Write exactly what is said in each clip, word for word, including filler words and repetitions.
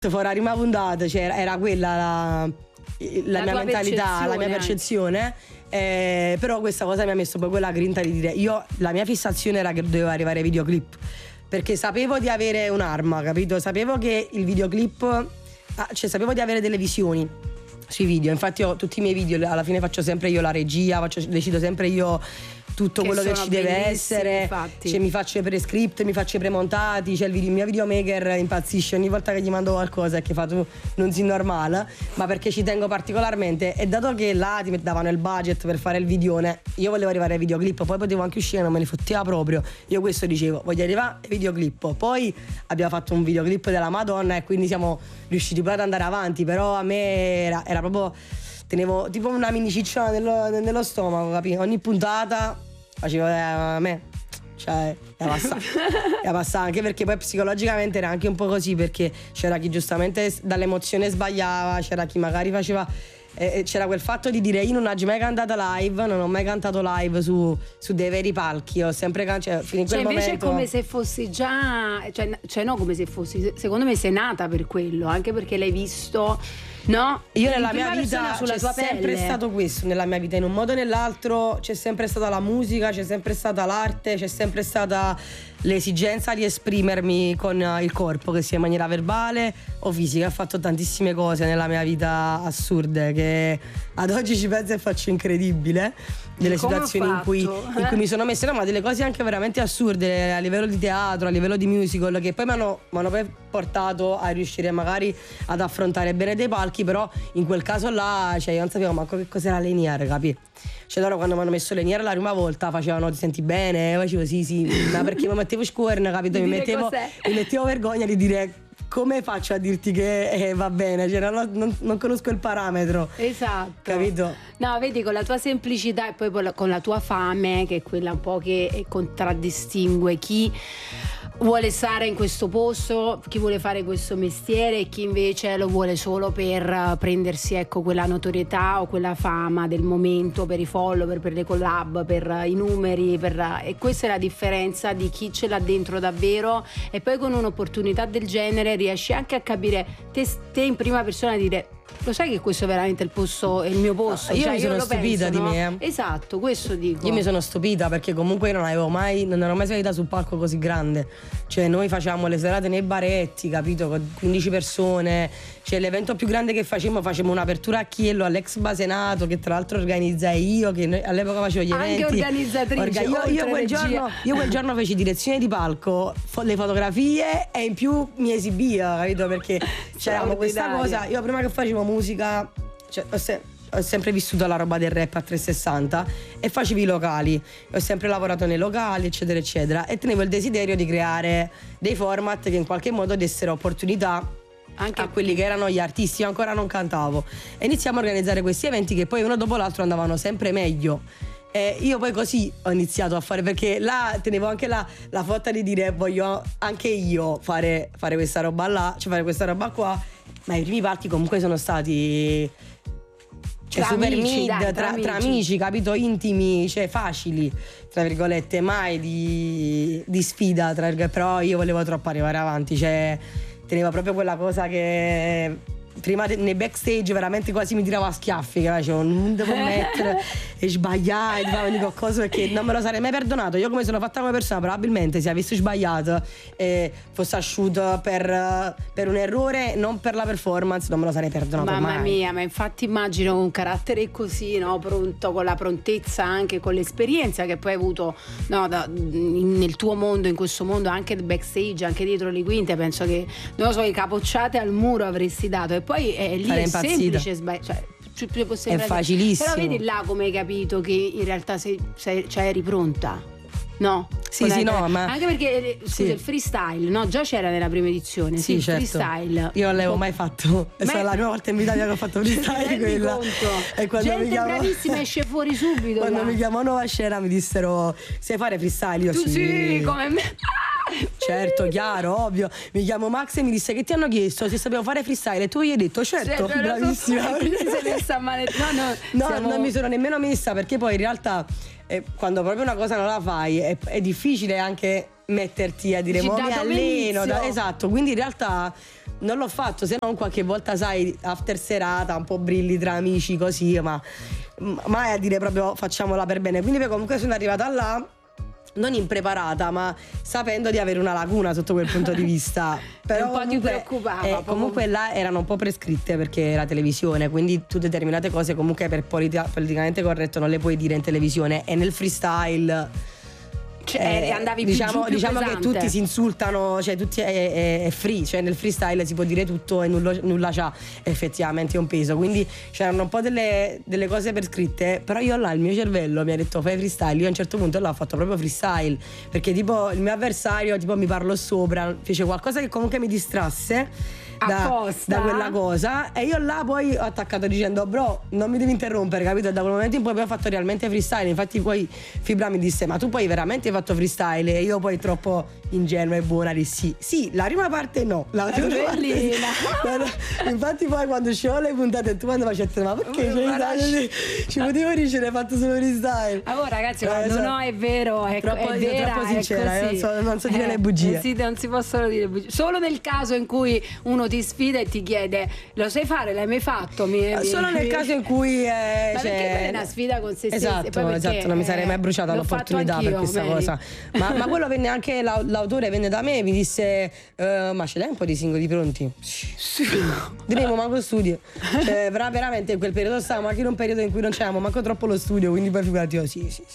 fuori la prima puntata, cioè era, era quella la, la, la mia mentalità, la mia percezione. Eh, però questa cosa mi ha messo poi quella grinta di dire, io la mia fissazione era che dovevo arrivare ai videoclip, perché sapevo di avere un'arma, capito? Sapevo che il videoclip, ah, cioè sapevo di avere delle visioni sui video. Infatti io tutti i miei video alla fine faccio sempre io la regia, faccio, decido sempre io tutto che quello che ci deve essere, cioè, mi faccio i prescript, mi faccio i premontati, cioè il, video, il mio videomaker impazzisce ogni volta che gli mando qualcosa e che fa tu non si normale, ma perché ci tengo particolarmente. E dato che là ti davano il budget per fare il videone, io volevo arrivare ai videoclip, poi potevo anche uscire, non me ne fotteva proprio, io questo dicevo, voglio arrivare ai videoclip. Poi abbiamo fatto un videoclip della Madonna e quindi siamo riusciti poi ad andare avanti, però a me era, era proprio, tenevo tipo una mini cicciona nello, nello stomaco, capito? Ogni puntata facevo eh, a me, cioè era passata, era passata, anche perché poi psicologicamente era anche un po' così, perché c'era chi giustamente dall'emozione sbagliava, c'era chi magari faceva, eh, c'era quel fatto di dire io non ho mai cantato live, non ho mai cantato live su, su dei veri palchi, ho sempre cantato, cioè, fino in quel cioè, invece momento è come se fossi già, cioè, cioè no come se fossi, secondo me sei nata per quello, anche perché l'hai visto. No, io nella mia vita sulla c'è tua sempre pelle. stato questo nella mia vita, in un modo o nell'altro c'è sempre stata la musica, c'è sempre stata l'arte, c'è sempre stata l'esigenza di esprimermi con il corpo, che sia in maniera verbale o fisica. Ho fatto tantissime cose nella mia vita assurde che ad oggi ci penso e faccio incredibile, delle come situazioni in cui, in cui mi sono messa, no, ma delle cose anche veramente assurde a livello di teatro, a livello di musical, che poi mi hanno poi portato a riuscire magari ad affrontare bene dei palchi, però in quel caso là, cioè io non sapevo manco che cos'era Lenier, capi? Cioè loro quando mi hanno messo Lenier la prima volta facevano ti senti bene, io facevo sì sì, ma perché mi mettevo scuorna, capito? Mi mettevo, mi mettevo vergogna di dire come faccio a dirti che eh, va bene, cioè non, non, non conosco il parametro. Esatto. Capito? No, vedi, con la tua semplicità e poi con la tua fame, che è quella un po' che contraddistingue chi vuole stare in questo posto, chi vuole fare questo mestiere e chi invece lo vuole solo per prendersi, ecco, quella notorietà o quella fama del momento, per i follower, per le collab, per i numeri, per... e questa è la differenza di chi ce l'ha dentro davvero, e poi con un'opportunità del genere riesci anche a capire te, te in prima persona, a dire lo sai che questo è veramente il posto, è il mio posto. No, io cioè, mi sono io stupita penso, di no? me. Esatto, questo dico. Io mi sono stupita perché comunque io non avevo mai, non ero mai salita su un palco così grande. Cioè noi facevamo le serate nei baretti, capito, con quindici persone. Cioè l'evento più grande che facemmo, facevamo un'apertura a Chiello, all'ex Basenato, che tra l'altro organizzai io, che noi, all'epoca facevo gli eventi. Anche organizzatrice. Orga- io, io, quel giorno, io quel giorno feci direzione di palco, fo- le fotografie e in più mi esibia, capito, perché c'eravamo questa cosa. Io prima che facevo musica, cioè, ho, se- ho sempre vissuto la roba del rap a trecentosessanta e facevo i locali, ho sempre lavorato nei locali eccetera eccetera, e tenevo il desiderio di creare dei format che in qualche modo dessero opportunità anche a quelli che erano gli artisti. Io ancora non cantavo e iniziamo a organizzare questi eventi che poi uno dopo l'altro andavano sempre meglio. E io poi così ho iniziato a fare, perché là tenevo anche la, la fotta di dire voglio anche io fare, fare questa roba là, cioè fare questa roba qua. Ma i primi palchi comunque sono stati, cioè, tra super amici, mid, dai, tra, tra, amici. tra amici, capito, intimi, cioè facili, tra virgolette, mai di, di sfida, tra virgolette. Però io volevo troppo arrivare avanti, cioè tenevo proprio quella cosa che prima nei backstage veramente quasi mi tiravo a schiaffi, che facevo non devo mettere e sbagliare, e dico qualcosa, perché non me lo sarei mai perdonato. Io come sono fatta come persona, probabilmente se avessi sbagliato e fosse asciutto per, per un errore, non per la performance, non me lo sarei perdonato. Mamma mai. mia, ma infatti immagino un carattere così, no, pronto, con la prontezza, anche con l'esperienza che poi hai avuto, no, da, in, nel tuo mondo, in questo mondo, anche backstage, anche dietro le quinte. Penso che, non lo so, le capocciate al muro avresti dato. E poi è lì sarei è impazzita. semplice sbagli- cioè, è facilissimo. Però vedi là come hai capito che in realtà sei, sei, cioè eri pronta, no? Sì, sì, no, ma anche perché scusa, sì. Il freestyle, no? Già c'era nella prima edizione. Sì, sì, certo. Il freestyle. Io non l'avevo mai fatto. È stata la prima volta in Italia che ho fatto freestyle quella. E quando gente mi chiamano... bravissima, esce fuori subito. Quando là. mi chiamano a scena mi dissero sai fare freestyle? Io tu sì. Sì, come me. Certo, chiaro, ovvio. Mi chiamo Max e mi disse che ti hanno chiesto se sapevo fare freestyle e tu gli hai detto certo, certo bravissima. So, sei messa male. No, no, no siamo... non mi sono nemmeno messa, perché poi in realtà eh, quando proprio una cosa non la fai è, è difficile anche metterti a dire mo mi alleno da, esatto, quindi in realtà non l'ho fatto, se non qualche volta, sai, after serata, un po' brilli tra amici così, ma mai a dire proprio facciamola per bene. Quindi poi comunque sono arrivata là non impreparata, ma sapendo di avere una lacuna sotto quel punto di vista. Però un po' ti preoccupava. eh, comunque là erano un po' prescritte perché era televisione, quindi tu determinate cose comunque per politica, politicamente corretto non le puoi dire in televisione, e nel freestyle cioè, eh, andavi più diciamo, giù, più diciamo che pesante. tutti si insultano, cioè tutti è, è, è free, cioè nel freestyle si può dire tutto e nulla, nulla c'ha effettivamente un peso, quindi c'erano un po' delle, delle cose per scritte, però io là il mio cervello mi ha detto fai freestyle, io a un certo punto là ho fatto proprio freestyle, perché tipo il mio avversario tipo mi parlò sopra, fece qualcosa che comunque mi distrasse Da, da quella cosa, e io là poi ho attaccato dicendo bro non mi devi interrompere, capito? E da quel momento in poi, poi ho fatto realmente freestyle. Infatti poi Fibra mi disse ma tu poi veramente hai fatto freestyle? E io poi troppo ingenua e buona dissi sì, la prima parte no, la seconda parte sì. Infatti poi quando uscivo le puntate tu quando facevi ma perché ci, ci potevo ricere, hai fatto solo freestyle. Ah, oh, ragazzi, eh, no, so, no è vero, è, troppo, è vera, troppo sincera, è non so, non so dire eh, le bugie. Sì, non si possono dire bugie. Solo nel caso in cui uno ti sfida e ti chiede lo sai fare, l'hai mai fatto? Mi, mi, solo nel caso in cui eh, ma cioè, perché quella è una sfida con se stessi. Esatto, poi esatto, non mi sarei mai bruciata l'opportunità per questa Mary. cosa. Ma, ma quello venne anche l'autore venne da me e mi disse uh, ma ce l'hai un po' di singoli pronti? Sì. Diremo manco studio. Cioè, veramente in quel periodo stavamo anche in un periodo in cui non c'eravamo manco troppo lo studio, quindi poi figurati io sì sì sì.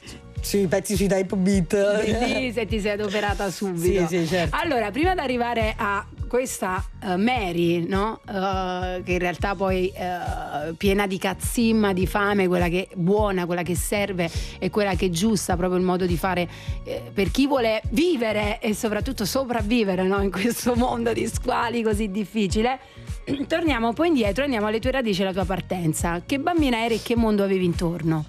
Sì, pezzi sui type beat. Sì, se ti sei adoperata subito. Sì, sì, certo. Allora, prima di arrivare a questa uh, Mary, no? Uh, che in realtà poi uh, piena di cazzimma, di fame, quella che è buona, quella che serve e quella che è giusta, proprio il modo di fare eh, per chi vuole vivere e soprattutto sopravvivere, no? In questo mondo di squali così difficile. Torniamo un po' indietro, andiamo alle tue radici e alla tua partenza. Che bambina eri e che mondo avevi intorno?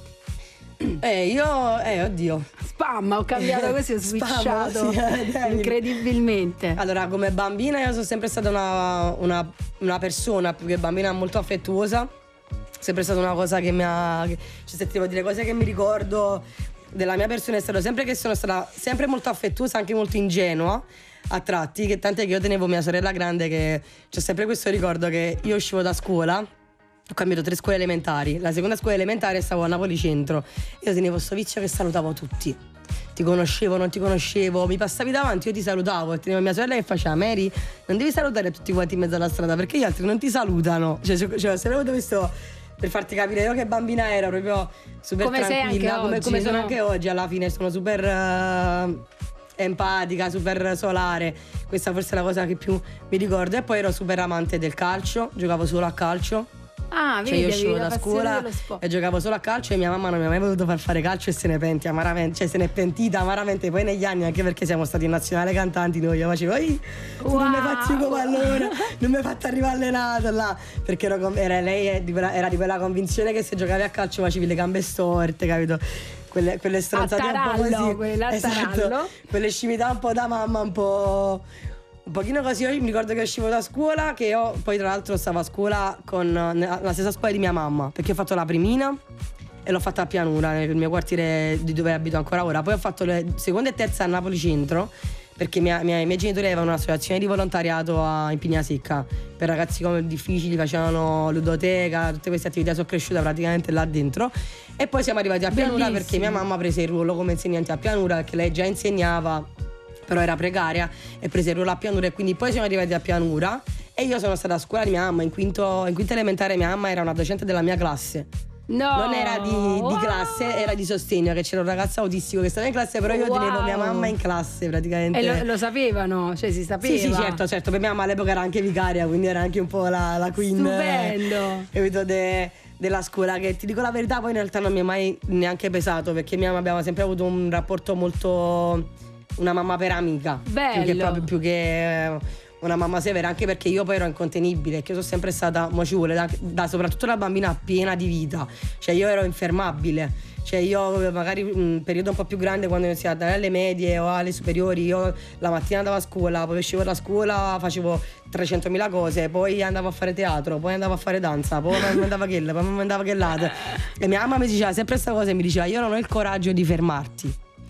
Eh, io, eh, oddio. Spam, ho cambiato così, ho switchato sì, eh, incredibilmente. Allora, come bambina io sono sempre stata una, una, una persona più che bambina molto affettuosa. Sempre stata una cosa che mi ha. Cioè, se ti devo dire cose che mi ricordo della mia persona è stato sempre che sono stata sempre molto affettuosa, anche molto ingenua a tratti, che tant'è che io tenevo mia sorella grande, che c'è sempre questo ricordo che io uscivo da scuola. Ho cambiato tre scuole elementari. La seconda scuola elementare stavo a Napoli Centro. Io tenevo sto vizio che salutavo tutti. Ti conoscevo, non ti conoscevo, mi passavi davanti, io ti salutavo. E tenevo mia sorella che faceva Mary, non devi salutare tutti quanti in mezzo alla strada perché gli altri non ti salutano. Cioè, cioè ho sempre avuto questo, per farti capire io che bambina ero, proprio super come tranquilla, sei anche come, oggi, come sono no? anche oggi. Alla fine sono super uh, empatica, super solare. Questa forse è la cosa che più mi ricordo. E poi ero super amante del calcio, giocavo solo a calcio. Ah, cioè vedi, io uscivo da scuola e giocavo solo a calcio e mia mamma non mi ha mai voluto far fare calcio e se ne penti amaramente, cioè se ne è pentita amaramente poi negli anni, anche perché siamo stati in nazionale cantanti noi. Io facevo wow. non mi faccio come allora, non mi hai fatto arrivare allenato là, perché ero, era, lei era di, quella, era di quella convinzione che se giocavi a calcio facevi le gambe storte, capito? Quelle, quelle stronzate un po' così, quelle, esatto, quelle scimità un po' da mamma, un po' un pochino così. Io mi ricordo che uscivo da scuola, che io poi tra l'altro stavo a scuola con la stessa scuola di mia mamma, perché ho fatto la primina e l'ho fatta a Pianura, nel mio quartiere di dove abito ancora ora. Poi ho fatto le seconda e terza a Napoli Centro, perché mia, mia, i miei genitori avevano un'associazione di volontariato a, in Pignasecca per ragazzi come difficili, facevano ludoteca, tutte queste attività. Sono cresciuta praticamente là dentro. E poi siamo arrivati a Pianura. Bellissimo. Perché mia mamma prese il ruolo come insegnante a Pianura, perché lei già insegnava però era precaria, e prese il ruolo a Pianura, e quindi poi siamo arrivati a Pianura e io sono stata a scuola di mia mamma in quinto, in quinta elementare. Mia mamma era una docente della mia classe. No, non era di, wow. di classe, era di sostegno, che c'era un ragazzo autistico che stava in classe, però io wow. tenevo mia mamma in classe praticamente. E lo, lo sapevano, cioè si sapeva. Sì, sì, certo, certo, per mia mamma all'epoca era anche vicaria, quindi era anche un po' la, la queen. Stupendo. Capito, de, della scuola, che ti dico la verità poi in realtà non mi è mai neanche pesato, perché mia mamma abbiamo sempre avuto un rapporto molto, una mamma per amica. Bello. Più che proprio più che una mamma severa, anche perché io poi ero incontenibile, che io sono sempre stata, mo ci vuole, da, da soprattutto la bambina piena di vita, cioè io ero infermabile, cioè io magari un periodo un po' più grande, quando iniziavo ad andare alle medie o alle superiori, io la mattina andavo a scuola, poi uscivo da scuola, facevo trecentomila cose, poi andavo a fare teatro, poi andavo a fare danza, poi mi mandava quella, poi mi mandava quell'altra, e mia mamma mi diceva sempre questa cosa e mi diceva io non ho il coraggio di fermarti.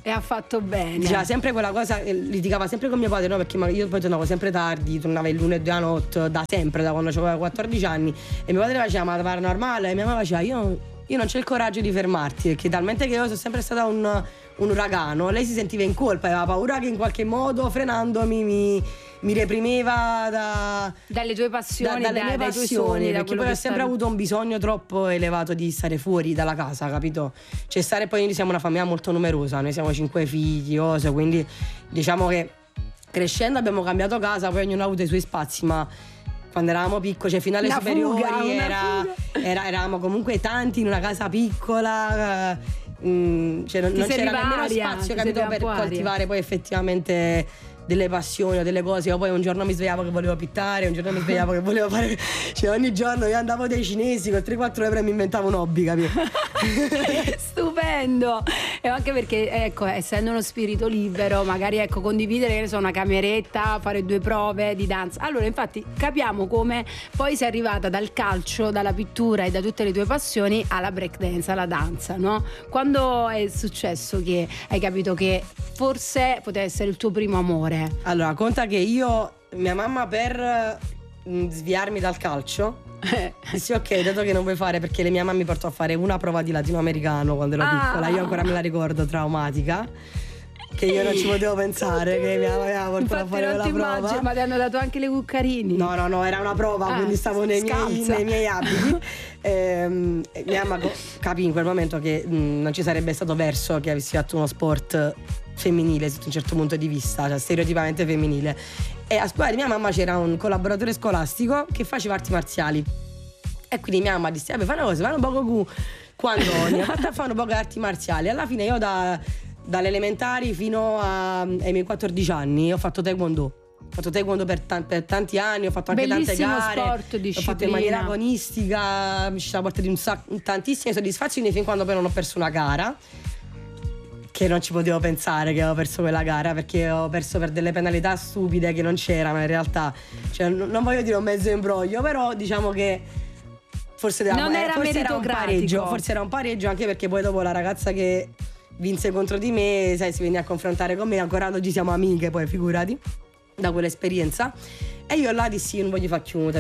E ha fatto bene. Diceva sempre quella cosa, litigava sempre con mio padre, no? Perché io poi tornavo sempre tardi, tornavo il lunedì a notte, da sempre, da quando avevo quattordici anni. E mio padre faceva, ma va normale? E mia mamma faceva, io, io non c'ho il coraggio di fermarti, perché talmente che io sono sempre stata un, un uragano. Lei si sentiva in colpa, aveva paura che in qualche modo, frenandomi, mi, mi reprimeva da, dalle tue passioni, da, dalle da, mie dai passioni, tuoi sogni, perché poi ho sempre stavi... avuto un bisogno troppo elevato di stare fuori dalla casa, capito? Cioè stare, poi noi siamo una famiglia molto numerosa, noi siamo cinque figli, ose, quindi diciamo che crescendo abbiamo cambiato casa, poi ognuno ha avuto i suoi spazi, ma quando eravamo piccoli, cioè fino alle una superiori fuga, era, era, eravamo comunque tanti in una casa piccola, eh, mh, cioè non, non c'era nemmeno aria, spazio, capito, per coltivare aria. Poi effettivamente delle passioni o delle cose. Io poi un giorno mi svegliavo che volevo pittare, un giorno mi svegliavo che volevo fare, cioè ogni giorno io andavo dai cinesi con tre quattro euro e mi inventavo un hobby, capito? Stupendo. E anche perché, ecco, essendo uno spirito libero, magari, ecco, condividere, che ne so, una cameretta, fare due prove di danza. Allora, infatti, capiamo come poi sei arrivata dal calcio, dalla pittura e da tutte le tue passioni alla break dance, alla danza, no? Quando è successo che hai capito che forse poteva essere il tuo primo amore? Allora, conta che io, mia mamma, per mh, sviarmi dal calcio dissi ok, dato che non vuoi fare, perché le mia mamma mi portò a fare una prova di latinoamericano quando ero ah. piccola, io ancora me la ricordo, traumatica, che io non ci potevo pensare che mia mamma mi aveva portato a fare quella prova. Immagino, ma ti hanno dato anche le cuccarini? No, no, no, era una prova, ah, quindi stavo nei miei, nei miei abiti. ehm, mia mamma capì in quel momento che mh, non ci sarebbe stato verso che avessi fatto uno sport femminile sotto un certo punto di vista, cioè stereotipamente femminile. E a scuola di mia mamma c'era un collaboratore scolastico che faceva arti marziali, e quindi mia mamma disse: vabbè, fai una cosa, fai un poco cu quando mi ha fatto fare un po' di arti marziali. Alla fine io da, dalle elementari fino a, ai miei quattordici anni ho fatto taekwondo. Ho fatto taekwondo per, per tanti anni, ho fatto anche bellissimo tante gare, sport, disciplina. L'ho fatto in maniera agonistica, mi ci sono portati un sacco, tantissime soddisfazioni, fin quando poi non ho perso una gara, che non ci potevo pensare che avevo perso quella gara, perché ho perso per delle penalità stupide che non c'erano in realtà. Cioè, non voglio dire un mezzo imbroglio, però diciamo che forse, non eh, era, forse era un pareggio, forse era un pareggio, anche perché poi dopo la ragazza che vinse contro di me, sai, si venne a confrontare con me, ancora oggi siamo amiche, poi figurati, da quell'esperienza. E io là dissi: non voglio far chiudere.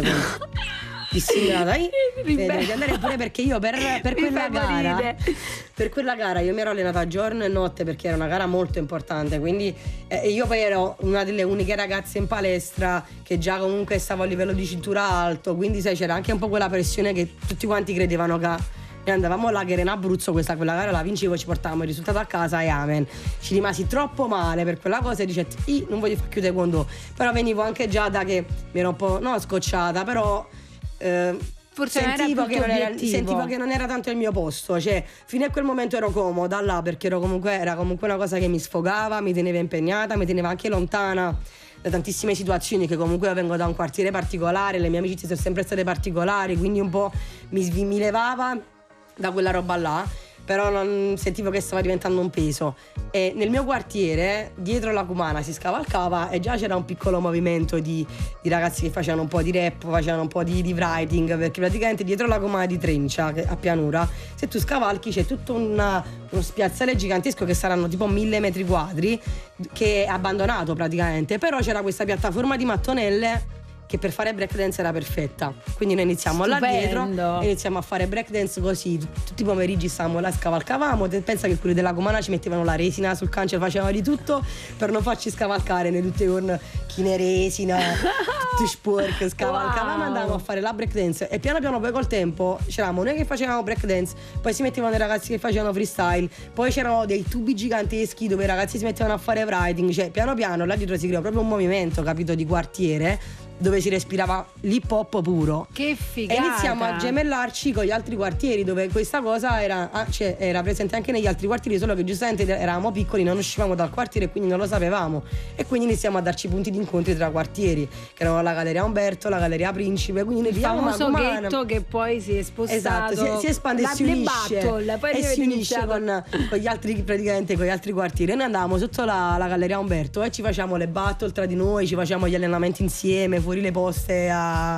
Dissi: dai, devi andare pure, perché io per, per quella gara per quella gara io mi ero allenata giorno e notte, perché era una gara molto importante, quindi eh, io poi ero una delle uniche ragazze in palestra che già comunque stavo a livello di cintura alto, quindi sai, c'era anche un po' quella pressione che tutti quanti credevano che noi andavamo là, che era in Abruzzo, questa quella gara la vincevo, ci portavamo il risultato a casa e amen. Ci rimasi troppo male per quella cosa e dicevo: non voglio far chiudere quando, però venivo anche già da che mi ero un po', no, scocciata, però eh, forse sentivo, non era che non era, sentivo che non era tanto il mio posto, cioè fino a quel momento ero comoda là, perché ero comunque, era comunque una cosa che mi sfogava, mi teneva impegnata, mi teneva anche lontana da tantissime situazioni, che comunque io vengo da un quartiere particolare, le mie amicizie sono sempre state particolari, quindi un po' mi, mi levava da quella roba là, però non sentivo che stava diventando un peso. E nel mio quartiere, dietro la Cumana, si scavalcava e già c'era un piccolo movimento di, di ragazzi che facevano un po' di rap, facevano un po' di, di writing, perché praticamente dietro la Cumana di Trencia, a pianura, se tu scavalchi c'è tutto una, uno spiazzale gigantesco che saranno tipo mille metri quadri, che è abbandonato praticamente, però c'era questa piattaforma di mattonelle che per fare breakdance era perfetta, quindi noi iniziamo Stupendo. là dietro e iniziamo a fare breakdance così, tutti i pomeriggi stavamo là, scavalcavamo. Pensa che quelli della Comana ci mettevano la resina sul cancello, facevano di tutto per non farci scavalcare, noi tutte con chine resina, tutti sporchi, scavalcavamo, wow. Andavamo a fare la breakdance e piano piano poi col tempo c'eravamo noi che facevamo breakdance, poi si mettevano i ragazzi che facevano freestyle, poi c'erano dei tubi giganteschi dove i ragazzi si mettevano a fare writing, cioè piano piano là dietro si creò proprio un movimento, capito, di quartiere, dove si respirava l'hip hop puro. Che figata! E iniziamo a gemellarci con gli altri quartieri, dove questa cosa era, ah, cioè, era presente anche negli altri quartieri, solo che giustamente eravamo piccoli, non uscivamo dal quartiere e quindi non lo sapevamo. E quindi iniziamo a darci punti di incontri tra quartieri, che erano la Galleria Umberto, la Galleria Principe, quindi il famoso ghetto che poi si è spostato. Esatto, si, si espande e si unisce, battle, poi e si unisce con, con gli altri, praticamente con gli altri quartieri. E noi andavamo sotto la, la Galleria Umberto e ci facciamo le battle tra di noi, ci facciamo gli allenamenti insieme, fuori le poste a,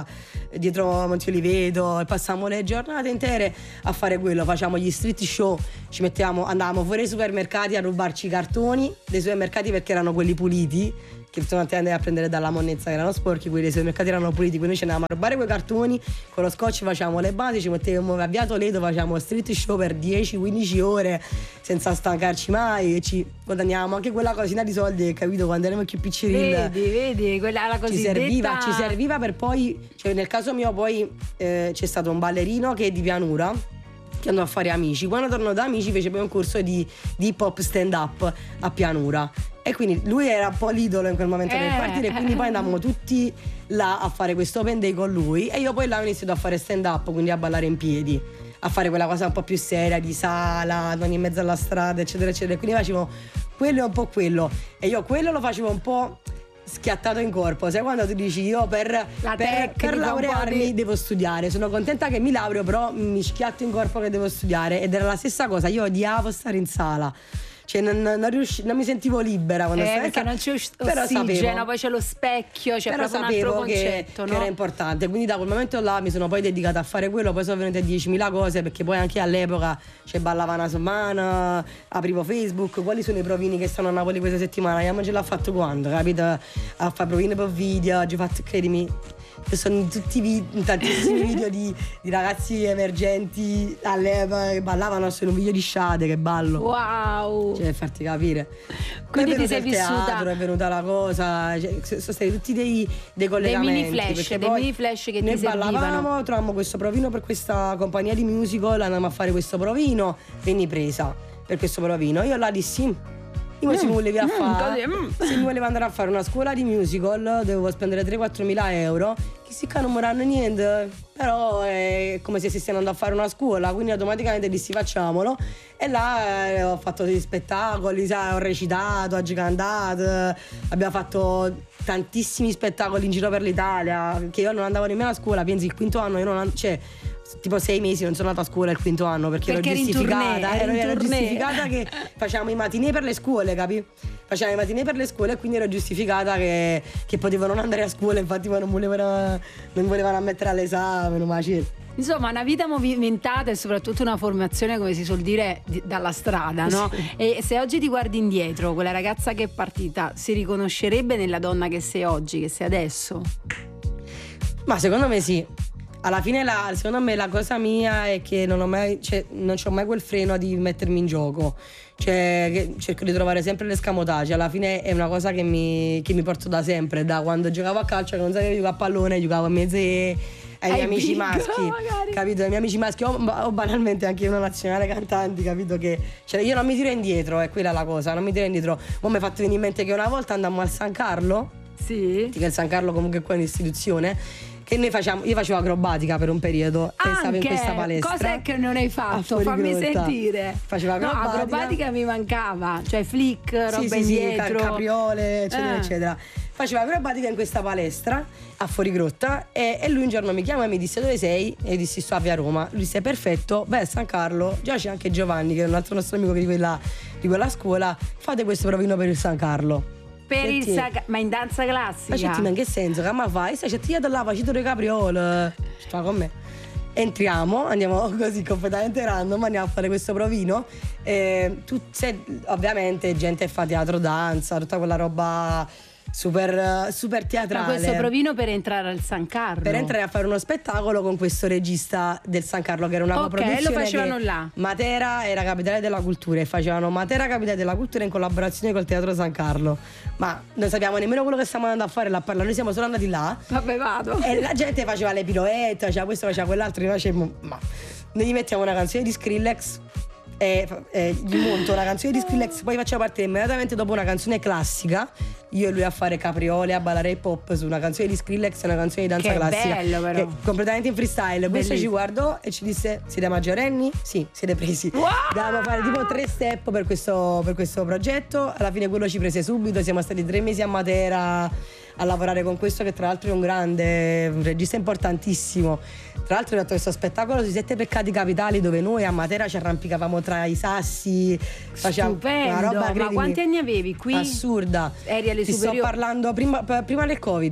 dietro Monte Oliveto, e passavamo le giornate intere a fare quello, facciamo gli street show, ci mettevamo, andavamo fuori ai supermercati a rubarci i cartoni dei supermercati perché erano quelli puliti, che sono andati a prendere dalla monnezza che erano sporchi, quelli dei supermercati erano puliti, quindi noi ci andavamo a rubare quei cartoni, con lo scotch facciamo le basi, ci mettevamo a Via Toledo, facciamo street show per dieci quindici ore senza stancarci mai, e ci guadagnavamo anche quella cosina di soldi, capito, quando eravamo più piccirilli. Vedi, vedi, quella la cosiddetta... Ci serviva, ci serviva per poi, cioè nel caso mio poi eh, c'è stato un ballerino che è di Pianura, che andò a fare Amici. Quando tornò da Amici fece poi un corso di, di hip hop stand up a Pianura, e quindi lui era un po' l'idolo in quel momento eh, del quartiere, e quindi poi andavamo tutti là a fare questo open day con lui, e io poi là ho iniziato a fare stand up, quindi a ballare in piedi, a fare quella cosa un po' più seria di sala, non in mezzo alla strada, eccetera eccetera, e quindi facevo quello e un po' quello, e io quello lo facevo un po' schiattato in corpo, sai quando tu dici io per, La per, tecnica, per laurearmi di... devo studiare, sono contenta che mi laureo, però mi schiatto in corpo che devo studiare, ed era la stessa cosa, io odiavo stare in sala, cioè non, non, riusci- non mi sentivo libera quando eh, stavo perché non c'è però ossigeno, sapevo, poi c'è lo specchio, c'è però proprio un altro sapevo che, concetto, no? che era importante, quindi da quel momento là mi sono poi dedicata a fare quello, poi sono venute diecimila cose, perché poi anche all'epoca c'è ballava una settimana, aprivo Facebook, quali sono i provini che stanno a Napoli questa settimana, io ce l'ho fatto quando, capito? A fare provini per video, oggi ho fatto, credimi, sono tutti vid- tantissimi video di, di ragazzi emergenti all'epoca che ballavano, sono un video di Shade che ballo, wow, cioè per farti capire. Quindi poi ti sei il teatro, vissuta, è venuta la cosa, cioè, sono stati tutti dei, dei collegamenti, dei mini flash, dei mini flash che noi ti servivano. ballavamo, trovavamo questo provino per questa compagnia di musical, andavamo a fare questo provino, venni presa per questo provino, io là dissi io mm, se mi volevi mm, fare mm. se mi volevo andare a fare una scuola di musical dovevo spendere tre quattro mila euro, che si non moranno niente, però è come se si stiano andando a fare una scuola, quindi automaticamente dissi facciamolo, e là eh, ho fatto degli spettacoli, sai, ho recitato, ho cantato, abbiamo fatto tantissimi spettacoli in giro per l'Italia, che io non andavo nemmeno a scuola, pensi il quinto anno io non and- cioè tipo sei mesi non sono andata a scuola il quinto anno perché, perché ero giustificata, ero, ero giustificata che facevamo i matinee per le scuole, capi? Facevamo i matinee per le scuole, e quindi ero giustificata che, che potevo non andare a scuola, infatti poi non volevano, non volevano ammettere all'esame, ma c'è. Insomma, una vita movimentata e soprattutto una formazione, come si suol dire, di, dalla strada, no? Sì. E se oggi ti guardi indietro, quella ragazza che è partita si riconoscerebbe nella donna che sei oggi, che sei adesso? Ma secondo me sì. Alla fine la, secondo me la cosa mia è che non ho mai, cioè, non c'ho mai quel freno di mettermi in gioco, cioè che cerco di trovare sempre l'escamotage, alla fine è una cosa che mi, che mi porto da sempre, da quando giocavo a calcio, che non sapevo giocare a pallone, giocavo a mezze ai miei amici bingo, maschi, magari. Capito? Ai miei amici maschi o, o banalmente anche una nazionale cantanti, capito? Che cioè, io non mi tiro indietro, è quella la cosa, non mi tiro indietro. Mo' mi è fatto venire in mente che una volta andammo al San Carlo, sì, il San Carlo comunque qua è un'istituzione, che noi facciamo, io facevo acrobatica per un periodo e stavo in questa palestra. Cos'è che non hai fatto? Fammi sentire. Facevo acrobatica. No, acrobatica mi mancava, cioè flick, roba sì, sì, indietro, sì, capriole, eccetera, eh. eccetera. Facevo acrobatica in questa palestra a Fuorigrotta, e, e lui un giorno mi chiama e mi disse dove sei? E io dissi sto a Via Roma. Lui disse perfetto, beh a San Carlo, già c'è anche Giovanni che è un altro nostro amico di quella, di quella scuola, fate questo provino per il San Carlo. Per il sac- ma in danza classica? Ma in che senso? Che ma fai? Stai c'è là, facito le capriole. Sta con me. Entriamo, andiamo così completamente random, andiamo a fare questo provino. E tu, se, ovviamente gente fa teatro, danza, tutta quella roba super, super teatrale. Ma questo provino per entrare al San Carlo? Per entrare a fare uno spettacolo con questo regista del San Carlo, che era una okay, coproduzione. Lo facevano che là. Matera era capitale della cultura, e facevano Matera capitale della cultura in collaborazione col Teatro San Carlo. Ma non sappiamo nemmeno quello che stiamo andando a fare là a parlare, noi siamo solo andati là. Vabbè, vado. E la gente faceva le piroette, faceva questo, faceva quell'altro, noi facevamo, ma noi gli mettiamo una canzone di Skrillex e, e gli monto una canzone di Skrillex, poi facciamo partire immediatamente dopo una canzone classica, io e lui a fare capriole, a ballare hip hop su una canzone di Skrillex e una canzone di danza che classica. Bello, però. Che completamente in freestyle. Questo ci guardò e ci disse siete maggiorenni? Sì, siete presi. Wow! Dovevamo fare tipo tre step per questo, per questo progetto. Alla fine quello ci prese subito, siamo stati tre mesi a Matera a lavorare con questo, che tra l'altro è un grande, un regista importantissimo. Tra l'altro ho fatto questo spettacolo sui sette peccati capitali, dove noi a Matera ci arrampicavamo tra i sassi, facciamo una roba, ma quanti anni avevi qui? Assurda. Eri alle Ti superiori? sto parlando prima, prima del Covid.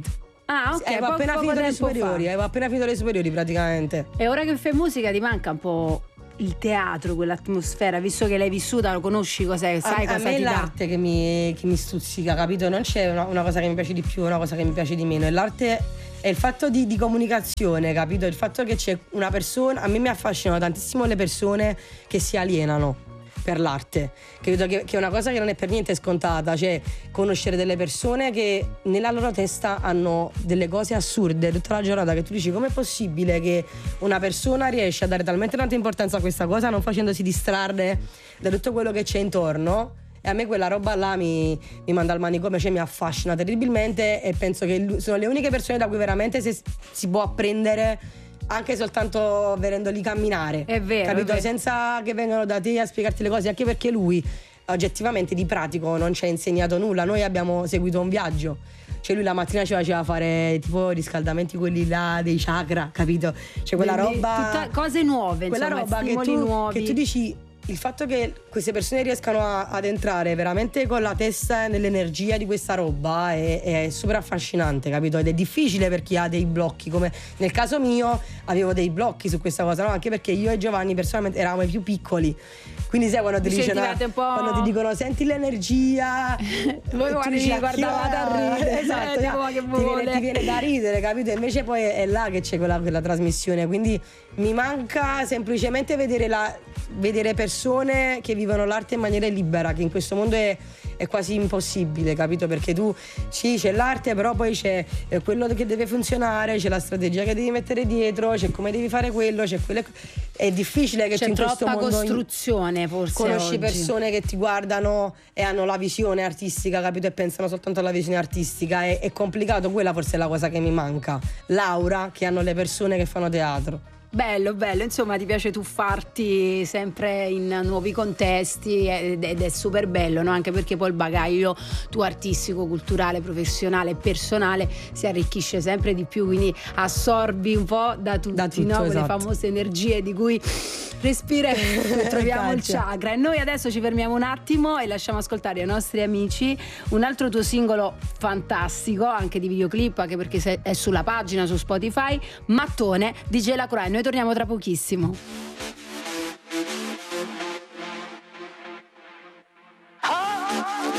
Ah, ok. Avevo appena finito le superiori, avevo appena finito le superiori praticamente. E ora che fai musica ti manca un po' il teatro, quell'atmosfera, visto che l'hai vissuta, lo conosci, cos'è, sai a, cosa a me ti è dà? l'arte che mi, che mi stuzzica, capito? Non c'è una, una cosa che mi piace di più, una cosa che mi piace di meno. E l'arte è il fatto di, di comunicazione, capito? Il fatto che c'è una persona, a me mi affascinano tantissimo le persone che si alienano per l'arte. Credo che, che è una cosa che non è per niente scontata, cioè conoscere delle persone che nella loro testa hanno delle cose assurde tutta la giornata, che tu dici com'è possibile che una persona riesce a dare talmente tanta importanza a questa cosa non facendosi distrarre da tutto quello che c'è intorno. E a me quella roba là mi, mi manda al manicomio, cioè mi affascina terribilmente, e penso che sono le uniche persone da cui veramente si, si può apprendere, anche soltanto vedendoli camminare. È vero, capito? è vero. Senza che vengano da te a spiegarti le cose, anche perché lui oggettivamente di pratico non ci ha insegnato nulla. Noi abbiamo seguito un viaggio, cioè lui la mattina ci faceva fare tipo riscaldamenti quelli là dei chakra, capito? Cioè quella Quindi, roba, tutta- cose nuove, quella insomma, roba che stimoli tu, nuovi. che tu dici, il fatto che queste persone riescano a, ad entrare veramente con la testa nell'energia di questa roba è, è super affascinante, capito? Ed è difficile per chi ha dei blocchi, come nel caso mio avevo dei blocchi su questa cosa, no? Anche perché io e Giovanni personalmente eravamo i più piccoli. Quindi sai quando ti, Vi dicono, sentivate un po'- quando ti dicono senti l'energia, Voi e tu guardi, dici, "A chi guardavate va?" a ridere, esatto, eh, tipo, ma che ti, vuole? viene, ti viene da ridere, capito? Invece poi è là che c'è quella, quella trasmissione. Quindi mi manca semplicemente vedere, la, vedere persone che vivono l'arte in maniera libera, che in questo mondo è, è quasi impossibile, capito? Perché tu sì, c'è l'arte, però poi c'è eh, quello che deve funzionare, c'è la strategia che devi mettere dietro, c'è come devi fare quello, c'è quello. È difficile che C'è tu in questo troppa mondo costruzione, forse conosci oggi. persone che ti guardano e hanno la visione artistica, capito? E pensano soltanto alla visione artistica. È, è complicato, quella forse è la cosa che mi manca. L'aura che hanno le persone che fanno teatro. Bello, bello, insomma ti piace tuffarti sempre in nuovi contesti ed ed è super bello, no? Anche perché poi il bagaglio tuo artistico, culturale, professionale e personale si arricchisce sempre di più, quindi assorbi un po' da tutti, Da tutto, no? Quelle esatto. famose energie di cui respireremo e troviamo il Caccia. chakra. E noi adesso ci fermiamo un attimo e lasciamo ascoltare ai nostri amici un altro tuo singolo fantastico, anche di videoclip, anche perché se- è sulla pagina su Spotify, Mattone di Gela Cry. Noi torniamo tra pochissimo. Ah!